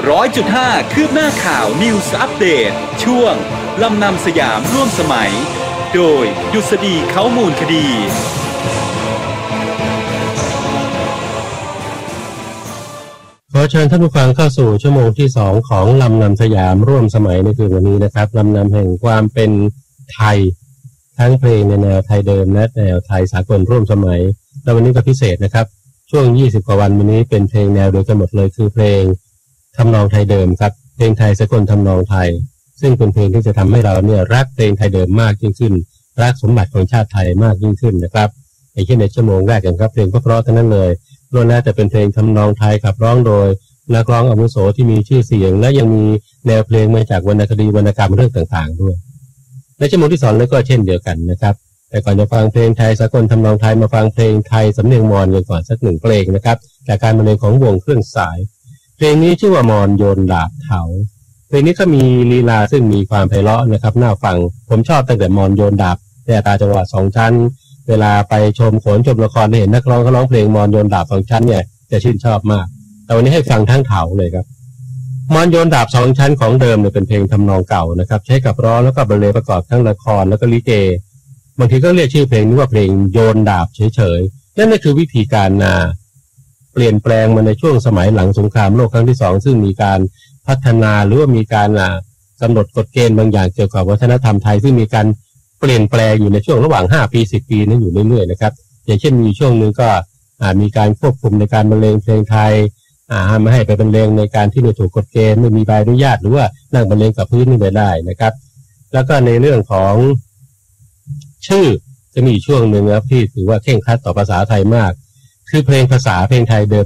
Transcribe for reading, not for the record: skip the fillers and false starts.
100.5 คืบหน้าข่าว News Update ช่วงลำนำสยามร่วมสมัยโดยดุษฎีเขามูลคดีขอเชิญท่านผู้ฟังเข้าสู่ชั่วโมงที่2ของลำนำสยามร่วมสมัยในคืนวันนี้นะครับลำนำแห่งความเป็นไทยทั้งเพลงในแนวไทยเดิมและแนวไทยสากลร่วมสมัยและวันนี้ก็พิเศษนะครับช่วง20กว่าวันนี้เป็นเพลงแนวเดียวกันหมดเลยคือเพลงทำนองไทยเดิมครับเพลงไทยสากลทำนองไทยซึ่งเป็นเพลงที่จะทำให้เราเนี่ยรักเพลงไทยเดิมมากยิ่งขึ้นรักสมบัติของชาติไทยมากยิ่งขึ้นนะครับอย่างเช่นในชั่วโมงแรกกันครับเพลงเพราะๆทั้งนั้นเลยล้วนแล้วแต่เป็นเพลงทำนองไทยขับร้องโดยนักร้องอาวุโสที่มีชื่อเสียงและยังมีแนวเพลงมาจากวรรณคดีวรรณกรรมเรื่องต่างๆด้วยในชั่วโมงที่2แล้วก็เช่นเดียวกันนะครับแต่ก่อนจะฟังเพลงไทยสากลทำนองไทยมาฟังเพลงไทยสำเนียงมอญกันก่อนสักหนึ่งเพลงนะครับจากการบรรเลงของวงเครื่องสายเพลงนี้ชื่อว่ามอญโยนดาบเถาเพลงนี้ก็มีลีลาซึ่งมีความไพเราะนะครับน่าฟังผมชอบตั้งแต่มอญโยนดาบแต่อัตราจังหวะ2ชั้นเวลาไปชมโขนชมละครเห็นนักร้องเขาร้องเพลงมอญโยนดาบ2ชั้นเนี่ยจะชื่นชอบมากแต่วันนี้ให้ฟังทั้งเถาเลยครับมอญโยนดาบ2ชั้นของเดิมเนี่ยเป็นเพลงทำนองเก่านะครับใช้กับร้องแล้วก็บรรเลงประกอบทั้งละครแล้วก็ลิเกบางทีก็เรียกชื่อเพลงนี้ว่าเพลงโยนดาบเฉยๆนั่นก็คือวิธีการเปลี่ยนแปลงมาในช่วงสมัยหลังสงครามโลกครั้งที่2ซึ่งมีการพัฒนาหรือว่ามีการกำหนดกฎเกณฑ์บางอย่างเกี่ยวกับวัฒนธรรมไทยซึ่งมีการเปลี่ยนแปลงอยู่ในช่วงระหว่าง5 ปี 10 ปีนั้นอยู่เรื่อยๆนะครับอย่างเช่นมีช่วงนึงก็มีการควบคุมในการบรรเลงเพลงไทยไม่ให้ไปบรรเลงในการที่ไม่ถูกกฎเกณฑ์ไม่มีใบอนุญาตหรือว่านั่งบรรเลงกับพื้นนี่ไม่ได้นะครับแล้วก็ในเรื่องของชื่อจะมีช่วงนึงนะครับที่ถือว่าเคร่งครัดต่อภาษาไทยมากคือเพลงภาษาเพลงไทยเดิม